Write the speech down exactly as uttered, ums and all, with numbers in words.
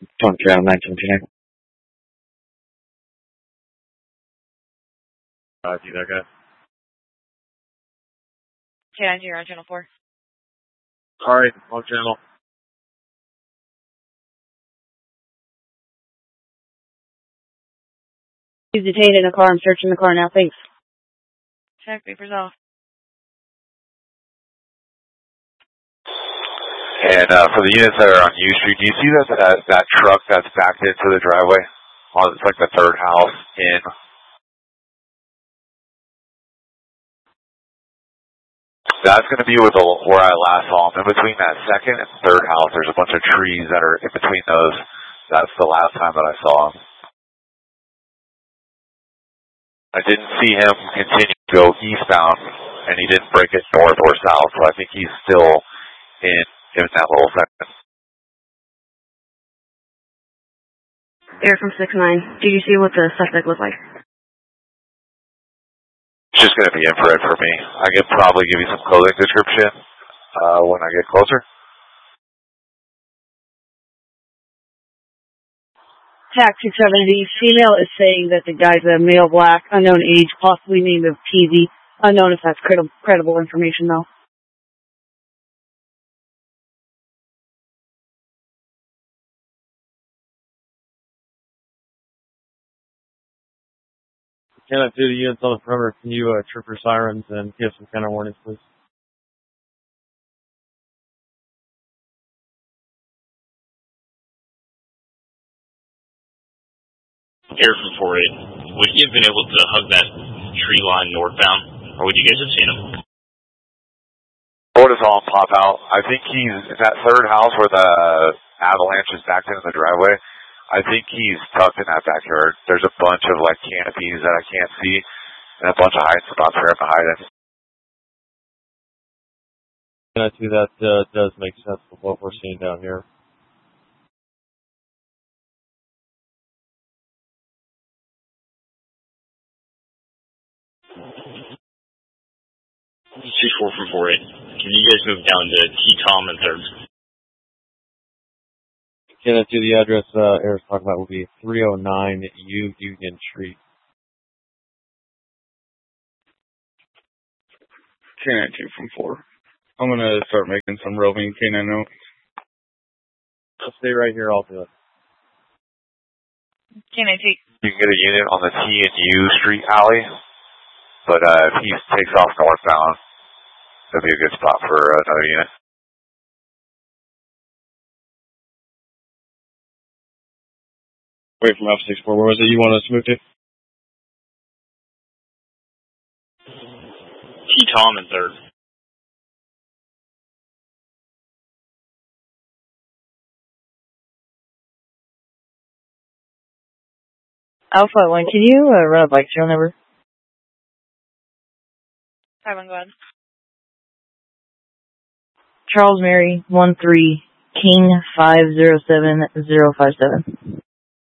twenty Channel nine twenty-nine. Uh, see that guy? K nine two, you're on channel four. Alright, wrong channel. He's detained in a car. I'm searching the car now. Thanks. Check, papers off. And uh, for the units that are on U Street, do you see that that, that truck that's backed into the driveway? Oh, it's like the third house in. That's going to be where, the, where I last saw him. In between that second and third house, there's a bunch of trees that are in between those. That's the last time that I saw him. I didn't see him continue to go eastbound, and he didn't break it north or south, so I think he's still in, in that little section. Air from six nine. Did you see what the suspect looked like? It's just going to be infrared for me. I can probably give you some clothing description uh, when I get closer. Tax six seventy. Female is saying that the guy's a male black, unknown age, possibly named of P Z. Unknown if that's credi- credible information, though. Can I do the units on the perimeter? Can you uh, trip your sirens and give some counter warnings, please? Air from four eight. Would you have been able to hug that tree line northbound, or would you guys have seen him? What is on pop out? I think he's in that third house where the avalanche is backed into the driveway. I think he's tucked in that backyard. There's a bunch of like canopies that I can't see, and a bunch of hiding spots for him to hide in. Can I do that? Uh, does make sense with what we're seeing down here. two four from four eight. Can you guys move down to T Tom and third? Can I do the address uh, Eric's talking about will be three oh nine U Union Street. K nine two from four. I'm going to start making some roving K nine notes. I'll stay right here. I'll do it. K nine two. You can get a unit on the T and U Street alley, but uh, if he takes off northbound, that'd be a good spot for uh, another unit. Wait from Alpha six four. Where was it you wanted us to move to? T Tom and third. Alpha one, can you uh, run a bike serial number? Five one, go ahead. Charles Mary one three King five zero seven zero five seven.